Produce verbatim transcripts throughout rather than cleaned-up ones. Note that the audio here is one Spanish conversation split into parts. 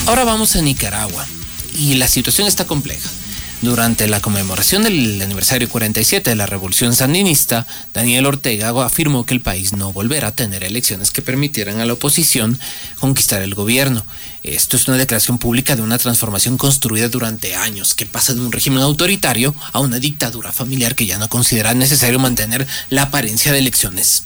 Ahora vamos a Nicaragua y la situación está compleja. Durante la conmemoración del aniversario cuarenta y siete de la Revolución Sandinista, Daniel Ortega afirmó que el país no volverá a tener elecciones que permitieran a la oposición conquistar el gobierno. Esto es una declaración pública de una transformación construida durante años, que pasa de un régimen autoritario a una dictadura familiar que ya no considera necesario mantener la apariencia de elecciones.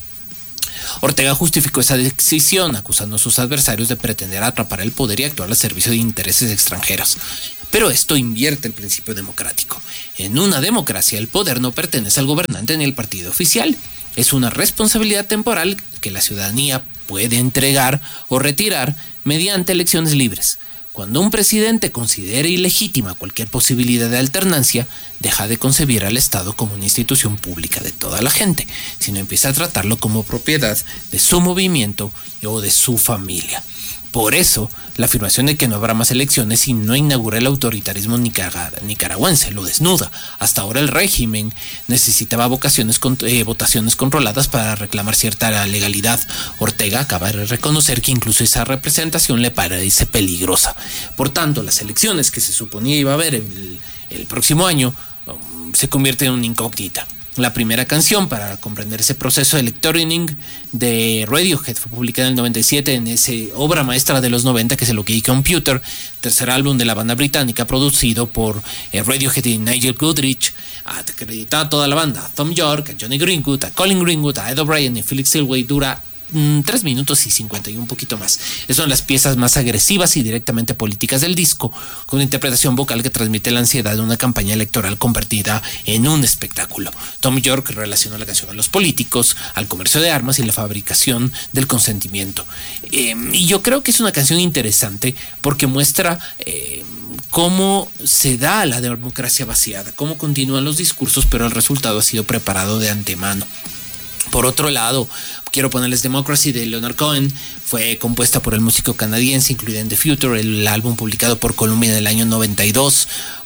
Ortega justificó esa decisión acusando a sus adversarios de pretender atrapar el poder y actuar al servicio de intereses extranjeros. Pero esto invierte el principio democrático. En una democracia el poder no pertenece al gobernante ni al partido oficial. Es una responsabilidad temporal que la ciudadanía puede entregar o retirar mediante elecciones libres. Cuando un presidente considere ilegítima cualquier posibilidad de alternancia, deja de concebir al Estado como una institución pública de toda la gente, sino empieza a tratarlo como propiedad de su movimiento o de su familia. Por eso, la afirmación de que no habrá más elecciones y no inaugura el autoritarismo nicarag- nicaragüense lo desnuda. Hasta ahora el régimen necesitaba vocaciones con, eh, votaciones controladas para reclamar cierta legalidad. Ortega acaba de reconocer que incluso esa representación le parece peligrosa. Por tanto, las elecciones que se suponía iba a haber el, el próximo año um, se convierten en una incógnita. La primera canción para comprender ese proceso electoring de Radiohead fue publicada en el noventa y siete en esa obra maestra de los noventa que es el OK Computer, tercer álbum de la banda británica producido por eh, Radiohead y Nigel Godrich, acreditada a toda la banda, a Thom Yorke, a Johnny Greenwood, a Colin Greenwood, a Ed O'Brien y Felix Silway. Dura tres minutos y cincuenta y un poquito más. Esas son las piezas más agresivas y directamente políticas del disco, con una interpretación vocal que transmite la ansiedad de una campaña electoral convertida en un espectáculo. Thom Yorke relacionó la canción a los políticos, al comercio de armas y la fabricación del consentimiento. Eh, y yo creo que es una canción interesante porque muestra eh, cómo se da la democracia vaciada, cómo continúan los discursos, pero el resultado ha sido preparado de antemano. Por otro lado, quiero ponerles Democracy de Leonard Cohen. Fue compuesta por el músico canadiense, incluida en The Future, el álbum publicado por Columbia en el año noventa y dos,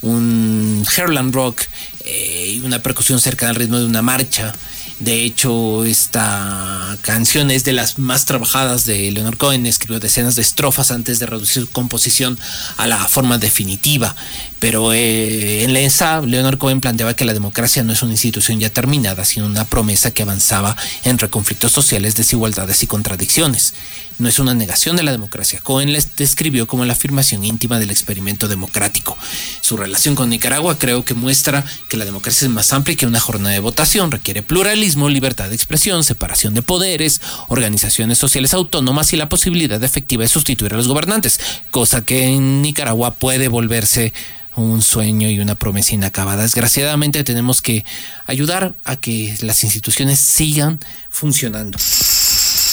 un Heartland rock eh, y una percusión cercana al ritmo de una marcha. De hecho, esta canción es de las más trabajadas de Leonard Cohen. Escribió decenas de estrofas antes de reducir su composición a la forma definitiva. Pero eh, en esa, Leonard Cohen planteaba que la democracia no es una institución ya terminada, sino una promesa que avanzaba entre conflictos sociales, desigualdades y contradicciones. No es una negación de la democracia. Cohen la describió como la afirmación íntima del experimento democrático. Su relación con Nicaragua creo que muestra que la democracia es más amplia que una jornada de votación. Requiere pluralismo, libertad de expresión, separación de poderes, organizaciones sociales autónomas y la posibilidad efectiva de sustituir a los gobernantes, cosa que en Nicaragua puede volverse un sueño y una promesa inacabada. Desgraciadamente tenemos que ayudar a que las instituciones sigan funcionando.